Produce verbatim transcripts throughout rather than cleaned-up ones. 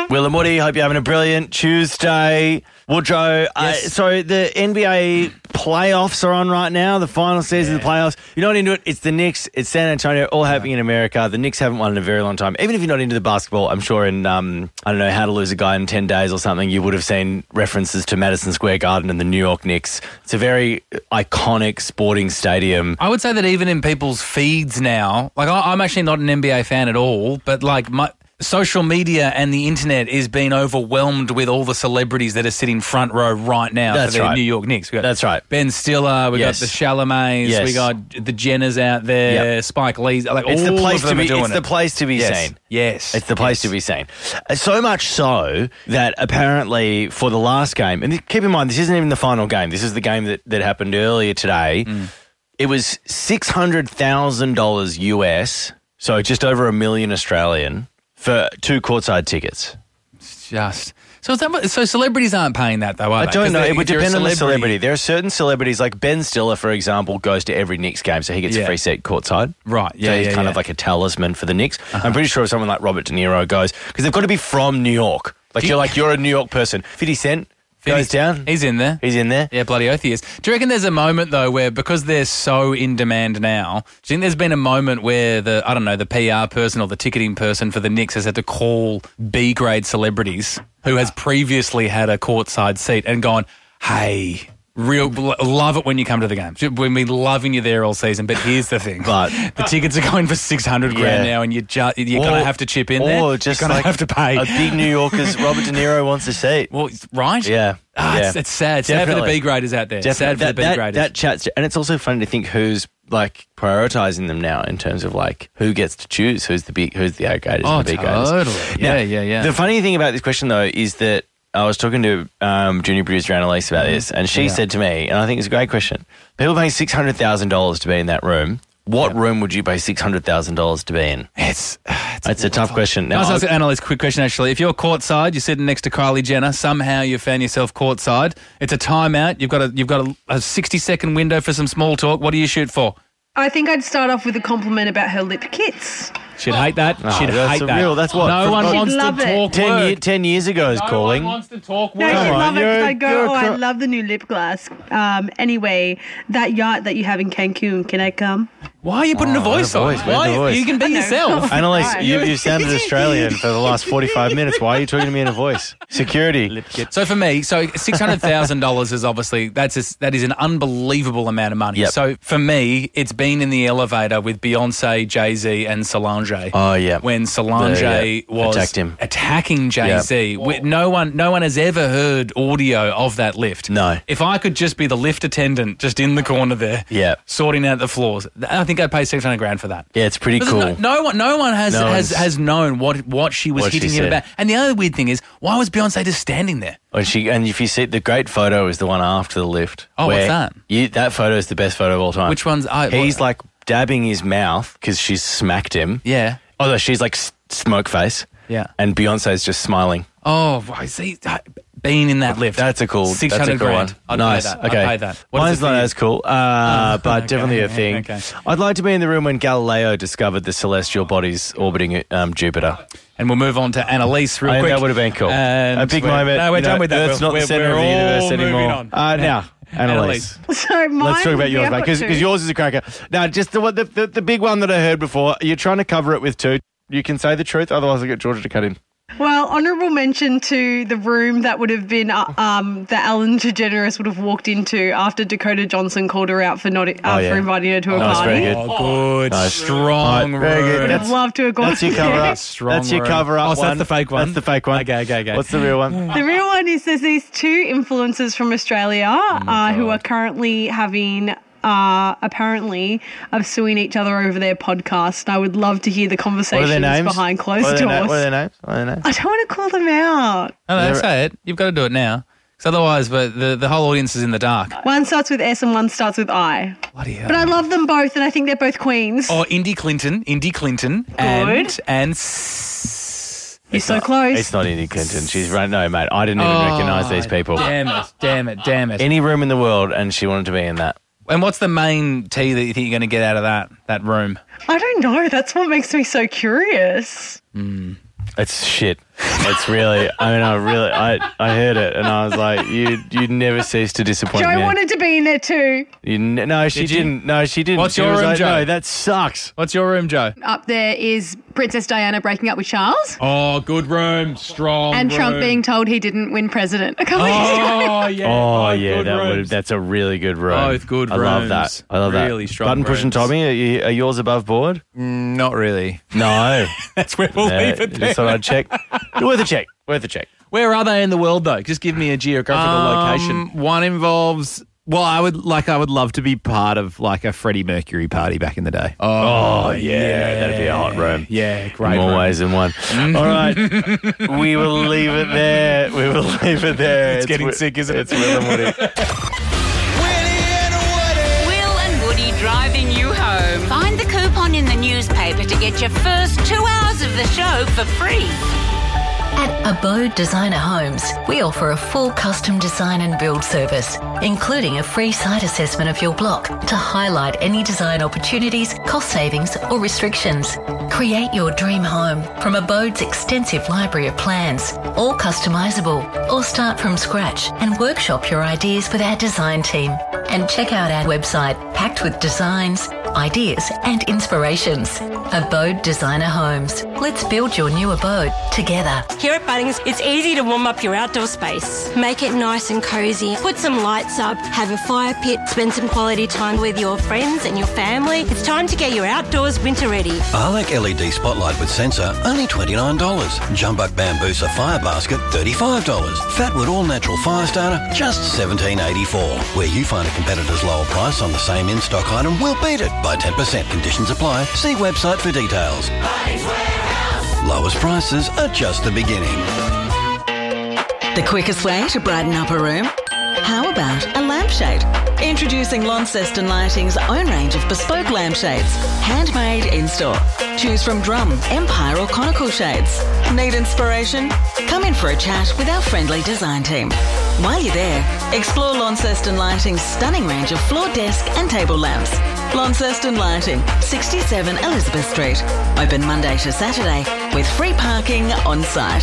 Will and Woody, hope you're having a brilliant Tuesday. Woodrow, yes. uh, so the N B A playoffs are on right now, the final season yeah. of the playoffs. You're not into it, it's the Knicks, it's San Antonio, all happening in America. The Knicks haven't won in a very long time. Even if you're not into the basketball, I'm sure in, um, I don't know, How to Lose a Guy in ten days or something, you would have seen references to Madison Square Garden and the New York Knicks. It's a very iconic sporting stadium. I would say that even in people's feeds now, like I, I'm actually not an N B A fan at all, but like my... social media and the internet is being overwhelmed with all the celebrities that are sitting front row right now That's for the right. New York Knicks. We got That's right. Ben Stiller, we yes. got the Chalamets, yes. we got the Jenners out there, yep. Spike Lee's. Like it's all the place of them to be. are doing it's it. the place to be yes. seen. Yes, it's the place yes. to be seen. So much so that apparently for the last game, and keep in mind this isn't even the final game. This is the game that, that happened earlier today. Mm. It was six hundred thousand dollars U S, so just over a million Australian. For two courtside tickets. It's just so. Is that, so celebrities aren't paying that though, are I they? don't know. They, it would depend on the celebrity. celebrity. There are certain celebrities, like Ben Stiller, for example, goes to every Knicks game, so he gets yeah. a free seat courtside. Right. Yeah. So he's yeah, kind yeah. of like a talisman for the Knicks. Uh-huh. I'm pretty sure if someone like Robert De Niro goes, because they've got to be from New York. Like Do you're you- like you're a New York person. fifty Cent goes down. He's in there. He's in there. Yeah, bloody oath he is. Do you reckon there's a moment, though, where because they're so in demand now, do you think there's been a moment where the, I don't know, the P R person or the ticketing person for the Knicks has had to call B-grade celebrities who has previously had a courtside seat and gone, hey... Real love it when you come to the games. We've been loving you there all season, but here's the thing: but the tickets are going for six hundred grand yeah. now, and you ju- you're going to have to chip in or there. Or just you're going like to have to pay. A big New Yorker's Robert De Niro wants a seat. Well, right? Yeah, ah, yeah. It's, it's sad. Sad Definitely. for the B graders out there. Definitely. Sad for that, the B that, graders. That chat's, and it's also funny to think who's like prioritising them now in terms of like who gets to choose who's the big, who's the A graders oh, and the B graders. totally. Yeah, now, yeah, yeah. The funny thing about this question though is that I was talking to um, junior producer Annalise about this, and she yeah. said to me, and I think it's a great question, people paying six hundred thousand dollars to be in that room. What yeah. room would you pay six hundred thousand dollars to be in? It's it's, it's a, a tough question. Now, I was asking Annalise a quick question, actually. If you're courtside, you're sitting next to Kylie Jenner, somehow you found yourself courtside, it's a timeout, you've got a, you've got a, a sixty-second window for some small talk. What do you shoot for? I think I'd start off with a compliment about her lip kits. She'd hate that. Oh, She'd that's hate a that. real- that's what- No from- one She'd wants to love it. talk ten, work. year, ten years ago is no calling. one wants to talk No, work. she'd on, love it you're- because I'd you're go, oh, a I cro- love the new lip gloss. Um, anyway, that yacht that you have in Cancun, can I come? Why are you putting Oh, a voice a on? voice, where's Why? the voice? You can be I know. yourself. Annalise, Right. you, you sounded Australian for the last forty-five minutes. Why are you talking to me in a voice? Security. So for me, so six hundred thousand dollars is obviously that's a, that is an unbelievable amount of money. Yep. So for me, it's been in the elevator with Beyonce, Jay-Z, and Solange. Oh, yeah. When Solange The, yeah, was attacked him. attacking Jay-Z, We- no one, no one has ever heard audio of that lift. No. If I could just be the lift attendant, just in the corner there, Yeah. sorting out the floors, I think I'd pay six hundred grand for that. Yeah, it's pretty Because cool. No, no one, no one has No has, one's- has known what what she was What she hitting him said. about. And the other weird thing is, why was Beyonce just standing there? When she and if you see the great photo is the one after the lift. Oh, what's where that? You, that photo is the best photo of all time. Which one's? I, He's what- like dabbing his mouth because she's smacked him. yeah. Oh, no, she's like s- smoke face. Yeah. And Beyonce's just smiling. Oh, I see. Being in that lift. That's a cool. Six that's a hundred cool grand. one. I'd nice. pay that. Okay. I'd pay that. What is Mine's it for not you? as cool, uh, Oh, but okay. definitely a thing. Okay. I'd like to be in the room when Galileo discovered the celestial bodies orbiting um, Jupiter. And we'll move on to Annalise real I think quick. that would have been cool. And A big we're- moment. No, we're You done know, with that. Earth's We're- not the we're- centre of we're the universe all moving anymore. on. Uh, now, Annalise. So mine Let's talk about yours, yeah, mate, I've got because two. yours is a cracker. Now, just the, one- the, the the big one that I heard before. You're trying to cover it with two. You can say the truth, otherwise I'll get Georgia to cut in. Well, honourable mention to the room that would have been uh, um, that Ellen DeGeneres would have walked into after Dakota Johnson called her out for not uh, Oh, yeah. for inviting her to a That was party. very good. Oh, good. Nice. Strong Right, very good. room. Would have That's- loved to have gone. That's your cover up. Strong That's your room. cover up Oh, so one. that's the fake one? That's the fake one. Okay, okay, okay. What's the real one? The real one is there's these two influencers from Australia uh, who are currently having. Uh, apparently of suing each other over their podcast. And I would love to hear the What are conversations their names? behind closed what are their doors. Na- what are their names? What are their names? I don't want to call them out. No, no, They're- say it. You've got to do it now. Because otherwise but the, the whole audience is in the dark. One starts with S and one starts with I. Bloody hell. But I love them both and I think they're both queens. Oh, Indy Clinton. Indy Clinton. And, and S- You're so close. It's not Indy Clinton. She's right. No, mate. I didn't even Oh, recognise these people. Damn it, damn it, damn it. Any room in the world, and she wanted to be in that. And what's the main tea that you think you're going to get out of that that room? I don't know. That's what makes me so curious. It's shit. It's really, I mean, I really, I, I heard it and I was like, you you never cease to disappoint Joe me. wanted to be in there too. You, n- no, she Did you? didn't. No, she didn't. What's She your was room, like, Joe? No, that sucks. What's your room, Joe? Up there is Princess Diana breaking up with Charles Oh, good room. Strong and Trump room. being told he didn't win president a couple of years ago. Oh, yeah. Oh, Both yeah, good that would, rooms. that's a really good room. Both good I love rooms. that. I love that. Really strong Button pushing rooms. Tommy, are, you, are yours above board? Not really. No. That's where we'll Uh, leave it there. just thought I'd check. Worth a check. Worth a check. Where are they in the world, though? Just give me a geographical location. Um, one involves. Well, I would like. I would love to be part of like a Freddie Mercury party back in the day. Oh, yeah, that'd be a hot room. Yeah, great More room. ways than one. All right. We will leave it there. We will leave it there. It's getting Wi- sick, isn't it? It's Will and Woody. Will and Woody driving you home. Find the coupon in the newspaper to get your first two hours of the show for free. At Abode Designer Homes, we offer a full custom design and build service, including a free site assessment of your block to highlight any design opportunities, cost savings or restrictions. Create your dream home from Abode's extensive library of plans, all customisable, or start from scratch and workshop your ideas with our design team. And check out our website packed with designs, ideas and inspirations. Abode Designer Homes. Let's build your new abode together. Here at Bunnings, it's easy to warm up your outdoor space. Make it nice and cosy. Put some lights up, have a fire pit, spend some quality time with your friends and your family. It's time to get your outdoors winter ready. Arlec L E D Spotlight with sensor, only twenty-nine dollars. Jumbuck Bambusa Fire Basket, thirty-five dollars. Fatwood All Natural Fire Starter, just seventeen eighty-four. Where you find a competitor's lower price on the same in-stock item, we'll beat it by ten percent. Conditions apply. See website for details. Lowest prices are just the beginning. The quickest way to brighten up a room? How about a lampshade? Introducing Launceston Lighting's own range of bespoke lampshades, handmade in-store. Choose from drum, empire or conical shades. Need inspiration? Come in for a chat with our friendly design team. While you're there, explore Launceston Lighting's stunning range of floor desk and table lamps. Launceston Lighting, sixty-seven Elizabeth Street. Open Monday to Saturday with free parking on site.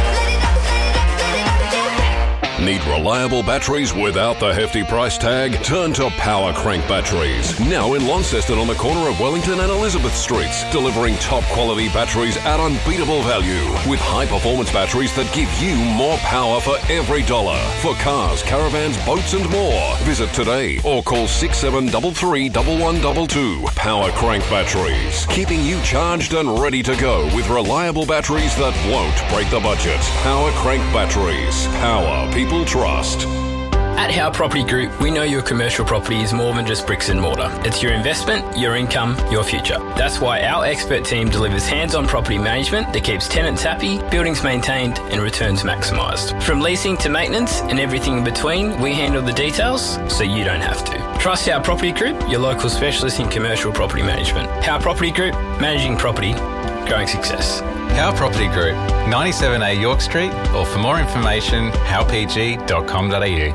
Need reliable batteries without the hefty price tag? Turn to Power Crank Batteries. Now in Launceston on the corner of Wellington and Elizabeth Streets. Delivering top quality batteries at unbeatable value. With high performance batteries that give you more power for every dollar. For cars, caravans, boats and more. Visit today or call six seven three three, one one two two. Power Crank Batteries. Keeping you charged and ready to go with reliable batteries that won't break the budget. Power Crank Batteries. Power people trust. At Howe Property Group, we know your commercial property is more than just bricks and mortar. It's your investment, your income, your future. That's why our expert team delivers hands-on property management that keeps tenants happy, buildings maintained and returns maximised. From leasing to maintenance and everything in between, we handle the details so you don't have to. Trust Howe Property Group, your local specialist in commercial property management. Howe Property Group, managing property, growing success. Howe Property Group, ninety-seven A York Street, or for more information, howe p g dot com dot a u.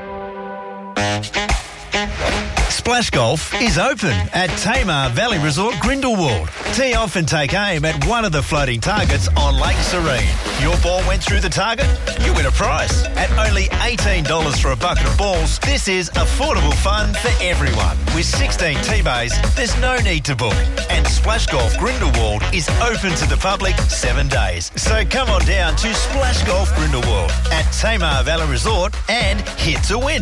Splash Golf is open at Tamar Valley Resort Grindelwald. Tee off and take aim at one of the floating targets on Lake Serene. Your ball went through the target, you win a prize. At only eighteen dollars for a bucket of balls, this is affordable fun for everyone. With sixteen tee bays, there's no need to book. And Splash Golf Grindelwald is open to the public seven days. So come on down to Splash Golf Grindelwald at Tamar Valley Resort and hit to win.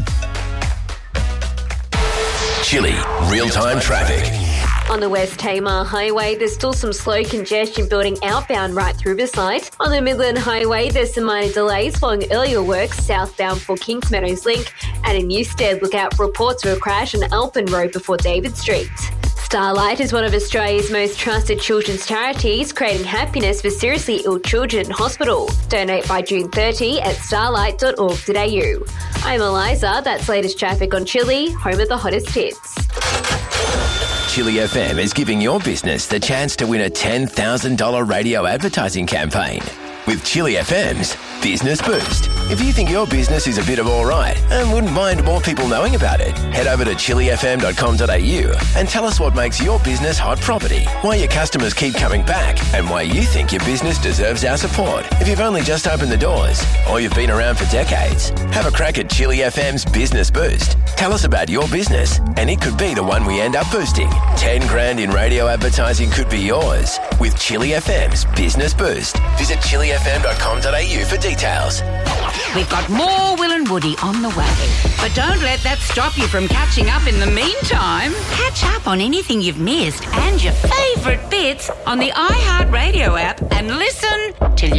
Chili, real-time traffic. On the West Tamar Highway, there's still some slow congestion building outbound right through Riverside. On the Midland Highway, there's some minor delays following earlier works southbound for Kings Meadows Link. And in Newstead, look out for reports of a crash on Alpin Road before David Street. Starlight is one of Australia's most trusted children's charities, creating happiness for seriously ill children in hospital. Donate by June thirtieth at starlight dot org dot a u. I'm Eliza, that's latest traffic on Chili, home of the hottest hits. Chili F M is giving your business the chance to win a ten thousand dollars radio advertising campaign. with Chili F M's Business Boost. If you think your business is a bit of all right and wouldn't mind more people knowing about it, head over to chili f m dot com dot a u and tell us what makes your business hot property, why your customers keep coming back, and why you think your business deserves our support. If you've only just opened the doors or you've been around for decades, have a crack at Chili F M's Business Boost. Tell us about your business and it could be the one we end up boosting. ten grand in radio advertising could be yours with Chili F M's Business Boost. Visit chili f m dot com dot a u for details. We've got more Will and Woody on the way. But don't let that stop you from catching up in the meantime. Catch up on anything you've missed and your favourite bits on the iHeartRadio app and listen till you